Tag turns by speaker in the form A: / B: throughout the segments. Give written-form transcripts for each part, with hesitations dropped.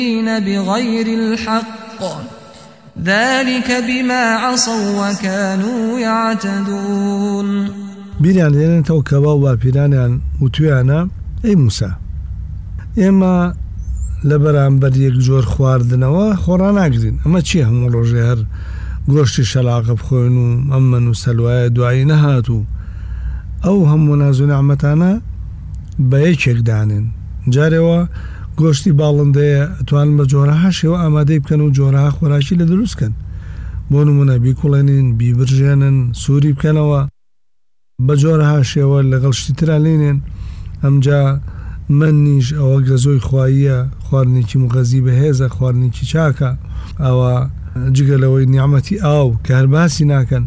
A: بغير الحق ذلك بما عصوا وكانوا يعتدون.
B: بیریان لێنێتەوە کە باو باپیرانیان وتویانە ئەی موسا ئێمە لە بەرامبەر یەک جۆر خواردنەوە خۆڕا ناگرین، ئەمە چیە هەموو ڕۆژێ هەر گۆشتی شەلاقە بخۆین و ئەمەن و سەلوایە دوایی نەهات و ئەو هەموو ناز و نعمەتانە بە یەکێک دانێن. جارێەوە گۆشتی باڵندەیە ئەتوانن بە جۆرەها شێوە ئامادەی بکەن و جۆرەها خۆراکی لە دروستکەن، بۆ نمونە بیکوڵێنین، بیبرژێنن، سووری بکەنەوە بە جۆرەها شێوە لەگەڵ شتی ترا لێنێن. ئەمجا منیش ئەوە گەزۆی خواییە، خواردنێکی مغەزی بەهێزە، خواردنێکی چاکە، ئەوە جگەلەوەی نیعمەتی ئاو کە هەر باسی ناکەن،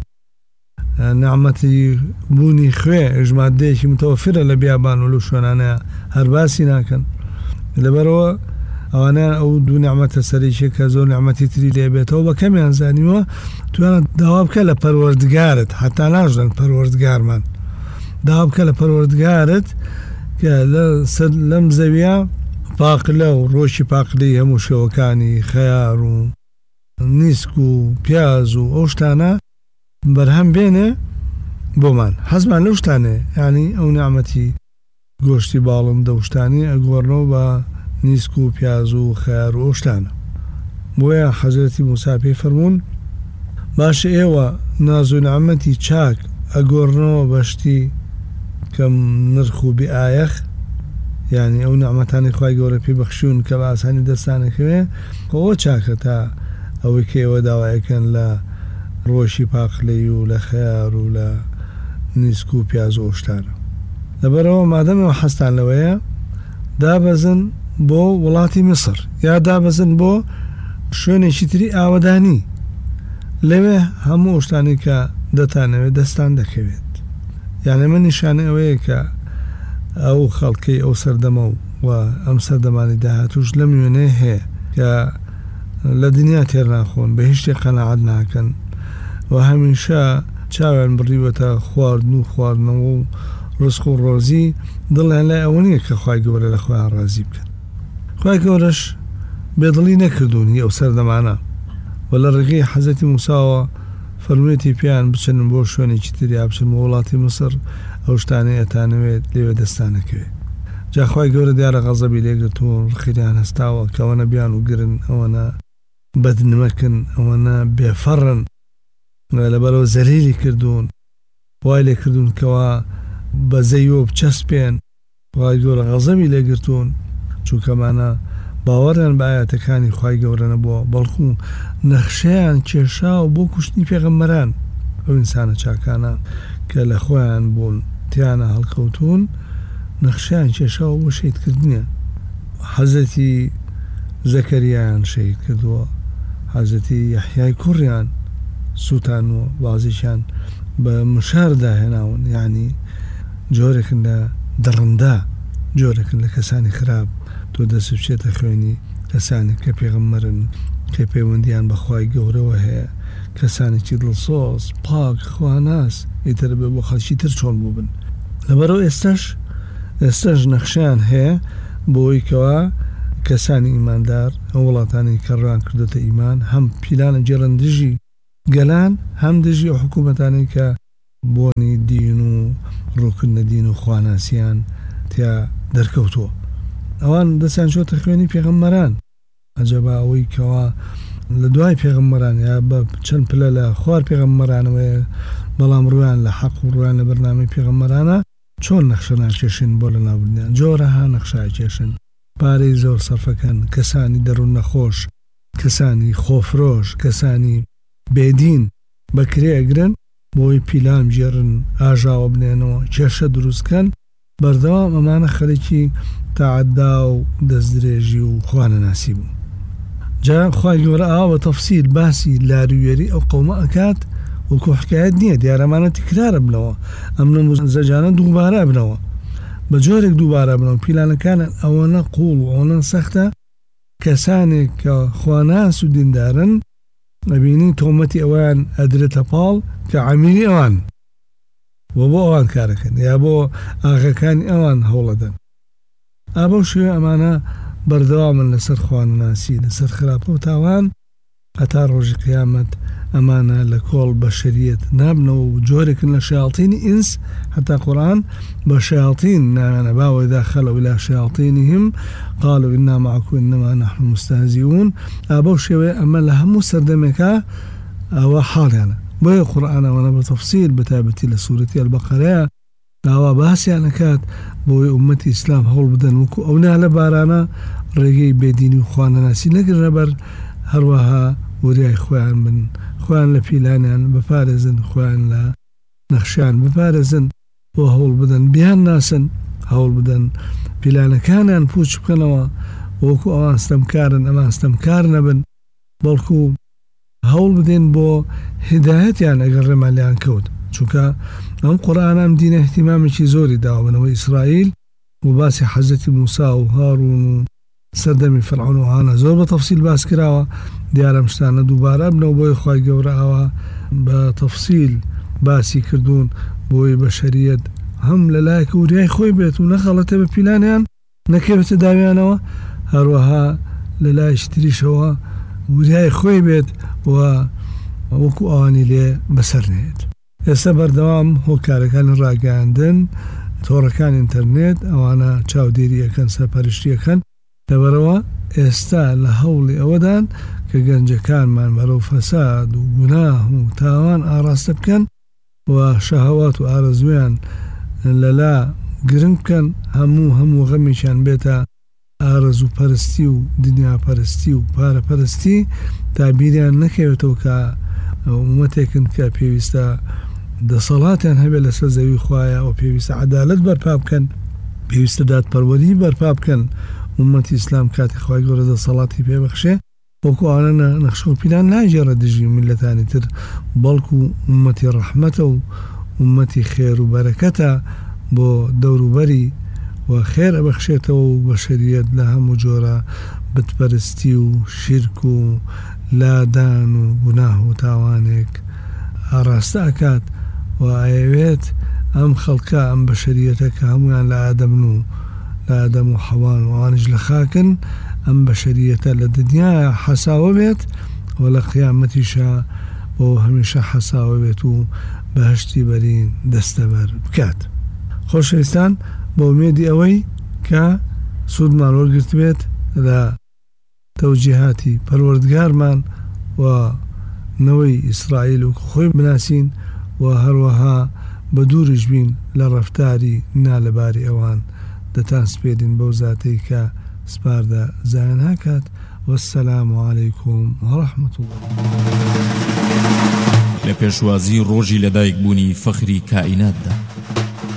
B: نیعمەتی بوونی خوێ ژمادەیەکی متەوەفرە لە بیابان و لەو شوێنانەیە هەر باسی ناکەن. لەبەرەوە ئەوانە ئەو دوو نیعمەتە سەرێکیە کە زۆر نیعمەتی تری لێ بێتەوە بە کەمیان زانیوە توانێت داوا بکە لە پەروەردگارت، حتا ناژدەن پەروەردگارمان، داوا بکە لە پەروەردگارت کە لەم زەویە پاقلە و ڕۆژی پاقلەی هەموو شێوەکانی خەیار و نیسک و پیاز و ئەو شتانە بەرهەم بێنێ بۆمان. حەزمان لەو شتانێ، یعنی ئەو نیعمەتی گۆشتی باڵندە و شتانی ئەگۆڕنەوە بە نیسک و پیاز و خەیار و ئەو شتانە. بۆیە حەزرەتی موسا پێی فەرموون باشە ئێوە ناز و نیعمەتی چاک ئەگۆڕنەوە بەشتی کەم نرخ و بئایەخ، یعنی ئەو نیعمەتانی خوای گەورە پێی بەخشیون کە بە ئاسانی دەستانەکەوێ ئەوە چاکە تا ئەوەی کە ئێوە داوایەکەن لە ڕۆژی پاقلەی و لە خەیار و لە نیسک و پیاز و شتانە. لەبەرەوە مادەمەوە حەستان لەوەیە دابەزن بۆ وڵاتی میسر یا دابەزن بۆ شوێنێکی تری ئاوەدانی، لەوێ هەموو شتانی کە دەتانەوێت دەستان دەکەوێت. یعنی من نیشانە ئەوەیە کە ئەو خەڵکەی ئەو سەردەمە و ئەم سەردەمانی داهاتوش لەم وێنەیە هەیە کە لە دنیا تێر ناخۆن، بە هیچ شتێک قەناعەت ناکەن و هەمیشە چاویان بڕیوەتە خواردن و خواردنەوە و ڕزق و ڕۆزی، دڵیان لای ئەوە نییە کە خوای گەورە لە خۆیان ڕازی بکەن. خوای گەورەش بێدڵی نەکردوونی ئەو سەردەمانە و لە ڕێگەی حەزەتی موساوە فەرموویەتی پێیان بچن بۆ شوێنێکی تریا، بچن بۆ وڵاتی مسر، ئەو شتانەی ئەتانەوێت لێوێ دەستانەکەوێت. جا خوای گەورە دیارە غەزەبی لێگرتوون، ڕخیریان هەستاوە کە ئەوەنە بیان و گرن، ئەوەنە بەدنمەکن، ئەوەنە بێفەڕن، لەبەرەوە زەلیلی کردوون، وای لێ کردوون کەوا بە زەیوە بچەسپێن. خوای گەورە غەزەبی لێگرتوون چونکەمانە باوەڕیان بە ئایەتەکانی خوای گەورە نەبووە، بەڵکو نەخشەیان کێشاوە بۆ کوشتنی پێغەمبەران. ئەو ئینسانە چاکانە کە لە خۆیان بوون تیانە هەڵکەوتون، نەخشەیان کێشاوە بۆ شەیدکردنیە. حەزەتی زەکەریایان شەید کردووە، حەزەتی یەحیای کوڕیان سووتانوە، بازیشان بە مشار داهێناون، یعنی جۆرێکن لە دڕندا، جۆرێکن لە کەسانی خراپ تۆ دەست بچێتە خوێنی کەسانی کە پێغەمبەرن، کە پەیوەندیان بەخوای گەورەوە هەیە، کەسانێکی دڵسۆز پاک خواناس، ئیتر بێ بۆ خەڵکی تر چۆن بوو بن. لەبەرەوە ئێستاش نەخشیان هەیە بۆی کەوا کەسانی ئیماندار ئەو وڵاتانی کە ڕوان کردێتە ئیمان هەم پیلانە جێڕن دژی گەلان، هەم دژی ئەو حکوومەتانی کە بۆنی دین و ڕووکردنە دین و خواناسیان تیا دەرکەوتووە. ئەوان دەستیان چۆتە خوێنی پێغەمبەران، ئەجەبا ئەوەی کەوا لە دوای پێغەمبەران یا بە چەند پلە لە خوار پێغەمبەرانەوەیە، بەڵام ڕویان لە حەق و ڕویان لە بەرنامەی پێغەمبەرانە چۆن نەخشە ناکێشن بۆ لە ناوبردنیان، جۆرەها نەخشای کێشن، پارەی زۆر سەرفەکەن، کەسانی دەروون نەخۆش، کەسانی خۆفرۆش، کەسانی بێدین بەکرێ ئەگرن بۆی پیلام جێڕن، ئاژاوە بنێنەوە، کێشە دروستکەن. بەردەوام ئەمانە خەڵکی تەعەدا و دەستدرێژی و خوانەناسی بوو. جا خوای گەورە ئاوا بە تەفسیل باسی لاروێری ئەو قەومە ئەکات وەکو حکایەت نییە، دیارەمانە تکرارە بنەوە، ئەم نەموزەجانە دووبارە بنەوە، بە جۆرێک دووبارە بنەوە. پیلانەکانە ئەوەنە قوڵ و ئەوەنە سەختە، کەسانێک کە خواناس و دیندارن ئەبینی تۆمەتی ئەویان ئەدرێتە پاڵ کە عەمیلی ئەوان و بۆ ئەوان کارەکەن یا بۆ ئاغاکانی ئەوان هەوڵەدەن. ئابە شوێ ئەمانە بەردەوامن لەسەر خوانناسی لەسەر خراپە و تاوان هەتا ڕۆژی قیامەت ئەمانە لە کۆڵ بەشەریەت نابنەوە و جۆرێکن لە شیاطینی ئینس هەتا قورآن بە شیاطین نایانە باوەیدا خەلەو إلى شیاطینهم قالوا إنا معكم إنما نحن مستهزئون ئابە شێوەیە ئەمە لە هەموو سەردەمێکە ئەوە حاڵیانە بۆیە قورآنەوەنە بە تەفسیل بەتایبەتی لە سوورەتی ئەلبەقەرەیە داوا باسییان ئەکات بۆی ئومەتی ئیسلام هەوڵ بدەن وەکو ئەونا لە بارانە ڕێگەی بێدینی و خوانەناسی نەگرنە بەر هەروەها وریای خۆیان بن خۆیان لە پیلانیان بپارێزن خۆیان لە نەخشیان بپارێزن بۆ هەوڵ بدەن بیان ناسن هەوڵ بدەن پیلانەکانیان پوچ بکەنەوە وەکو ئەوان ستەمکارن ئەمان ستەمکار نەبن بەڵکو هەوڵ بدەن بۆ هیدایەتیان ئەگەر ڕێمالیان کەوت چونکە ئەم قورئانە دینە احتیمامێکی زۆری داوە بنەوەی ئیسرائیل و باسی حەزەتی موسا و هاڕون و سەردەمی فەرعون و هانە زۆر بە تەفسیل باس کراوە دیارە ئەم شتانە دووبارە بنەوە بۆی خوای گەورە ئەوە بە تەفسیل باسی کردوون بۆی بەشەریەت هەم لە لایەکە وریای خۆی بێت و نەخەڵەتە بە پیلانیان نەکەوێتە داویانەوە هەروەها لە لای شتریشەوە وریای خۆی بێت و وەکو ئەوانی لێ بەسەر نێت ئێستا بەردەوام هۆکارەکانی ڕاگەاندن تۆڕەکان ئینتەرنێت ئەوانە چاودێریەکەن سەرپەرشتیەکەن لەبەرەوە ئێستا لە هەوڵی ئەوەدان کە گەنجەکانمان بەرەو فەساد و گوناه و تاوان ئاڕاستە بکەن و شەهەوات و ئارەزویان لەلا گرنگ بکەن هەموو غەمیشان بێتە ئارەزوو پەرستی و دنیا پەرستی و پارە پەرستی تا بیریان نەکەوێتەوە کە ومەتێکن کە پێویستە دەسەڵاتیان هەبێت لەسەر زەوی خوایە و پێویستە عەدالەت بەرپا بکەن پێویستە دادپەروەری بەرپا بکەن ومەتی ئیسلام کاتی خوای گەورە دەسەڵاتی پێبەخشێ وەکو ئەوانە نەخشە و پیلان ناگێڕە دژی میلەتانی تر بەڵکو ومەتی ڕەحمەتە و ومەتی خێر و بەرەکەتە بۆ دەوروبەری و خێر ئەبەخشێتەوە و بەشەریەت لە هەموو جۆرە بتپەرستی و شیرک و لادان و گوناه و تاوانێک ئاڕاستە ئەکات و ئەیەوێت ئەم خەڵکە ئەم بەشەریەتە کە هەمویان لە ئادەمن و لە ئادەم و حەوان و ئەوانش لە خاکن ئەم بەشەریەتە لە دنیایە حەساوە بێت و لە قیامەتیشە بۆ هەمیشە حەساوە بێت و بەهشتی بەرین دەستەبەر بکات. خۆشەویستان بۆ ئومێدی ئەوەی کە سوودمان وەرگرت بێت لە تەوجیهاتی پەروەردگارمان و نەوەی ئیسرائیل و خۆی بناسین و هەروەها بە دووریش بین لە ڕەفتاری نالەباری ئەوان دەتان سپێدین بەو زاتەی کە سپاردە زایان هاکات وەسسەلام عەلەیکوم وەڕەحمەتوڵڵاه.
C: لە پێشوازی ڕۆژی لەدایکبوونی فەخری کائیناتدا